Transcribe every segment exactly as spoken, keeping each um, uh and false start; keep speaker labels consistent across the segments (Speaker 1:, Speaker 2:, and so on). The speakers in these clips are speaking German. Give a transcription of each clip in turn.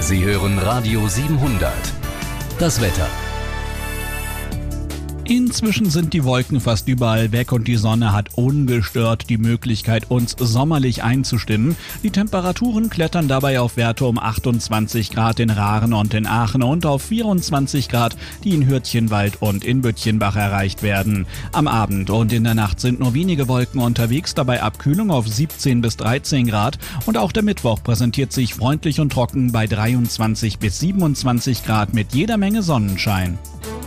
Speaker 1: Sie hören Radio siebenhundert. Das Wetter.
Speaker 2: Inzwischen sind die Wolken fast überall weg und die Sonne hat ungestört die Möglichkeit, uns sommerlich einzustimmen. Die Temperaturen klettern dabei auf Werte um achtundzwanzig Grad in Rahren und in Aachen und auf vierundzwanzig Grad, die in Hürtchenwald und in Büttchenbach erreicht werden. Am Abend und in der Nacht sind nur wenige Wolken unterwegs, dabei Abkühlung auf siebzehn bis dreizehn Grad. Und auch der Mittwoch präsentiert sich freundlich und trocken bei dreiundzwanzig bis siebenundzwanzig Grad mit jeder Menge Sonnenschein.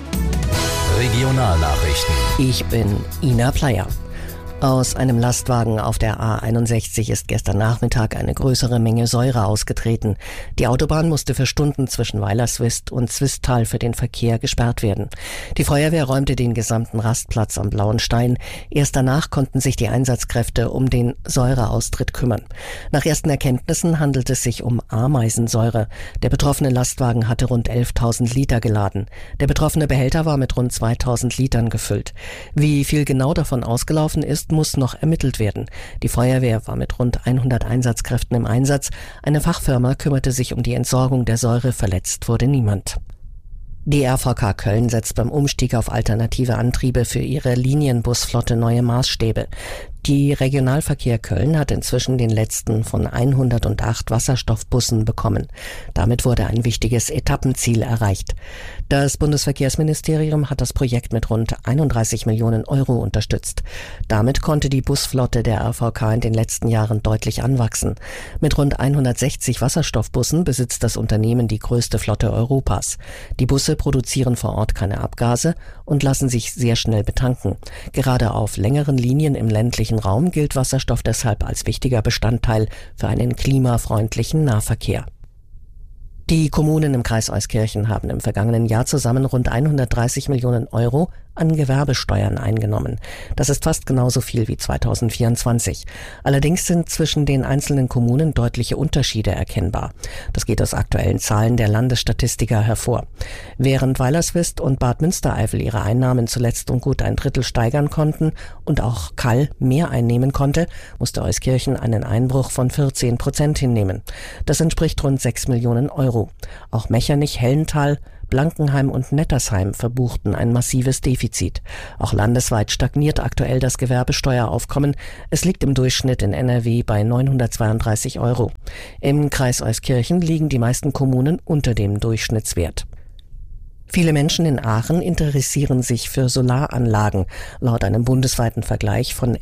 Speaker 1: Regionalnachrichten.
Speaker 3: Ich bin Ina Pleyer. Aus einem Lastwagen auf der A einundsechzig ist gestern Nachmittag eine größere Menge Säure ausgetreten. Die Autobahn musste für Stunden zwischen Weilerswist und Zwisttal für den Verkehr gesperrt werden. Die Feuerwehr räumte den gesamten Rastplatz am Blauen Stein. Erst danach konnten sich die Einsatzkräfte um den Säureaustritt kümmern. Nach ersten Erkenntnissen handelt es sich um Ameisensäure. Der betroffene Lastwagen hatte rund elftausend Liter geladen. Der betroffene Behälter war mit rund zweitausend Litern gefüllt. Wie viel genau davon ausgelaufen ist, muss noch ermittelt werden. Die Feuerwehr war mit rund hundert Einsatzkräften im Einsatz. Eine Fachfirma kümmerte sich um die Entsorgung der Säure. Verletzt wurde niemand. Die R V K Köln setzt beim Umstieg auf alternative Antriebe für ihre Linienbusflotte neue Maßstäbe. Die Regionalverkehr Köln hat inzwischen den letzten von hundertacht Wasserstoffbussen bekommen. Damit wurde ein wichtiges Etappenziel erreicht. Das Bundesverkehrsministerium hat das Projekt mit rund einunddreißig Millionen Euro unterstützt. Damit konnte die Busflotte der R V K in den letzten Jahren deutlich anwachsen. Mit rund hundertsechzig Wasserstoffbussen besitzt das Unternehmen die größte Flotte Europas. Die Busse produzieren vor Ort keine Abgase und lassen sich sehr schnell betanken. Gerade auf längeren Linien im ländlichen Raum gilt Wasserstoff deshalb als wichtiger Bestandteil für einen klimafreundlichen Nahverkehr. Die Kommunen im Kreis Euskirchen haben im vergangenen Jahr zusammen rund hundertdreißig Millionen Euro an Gewerbesteuern eingenommen. Das ist fast genauso viel wie zweitausendvierundzwanzig. Allerdings sind zwischen den einzelnen Kommunen deutliche Unterschiede erkennbar. Das geht aus aktuellen Zahlen der Landesstatistiker hervor. Während Weilerswist und Bad Münstereifel ihre Einnahmen zuletzt um gut ein Drittel steigern konnten und auch Kall mehr einnehmen konnte, musste Euskirchen einen Einbruch von vierzehn Prozent hinnehmen. Das entspricht rund sechs Millionen Euro. Auch Mechernich, Hellental, Blankenheim und Nettersheim verbuchten ein massives Defizit. Auch landesweit stagniert aktuell das Gewerbesteueraufkommen. Es liegt im Durchschnitt in N R W bei neunhundertzweiunddreißig Euro. Im Kreis Euskirchen liegen die meisten Kommunen unter dem Durchschnittswert. Viele Menschen in Aachen interessieren sich für Solaranlagen. Laut einem bundesweiten Vergleich von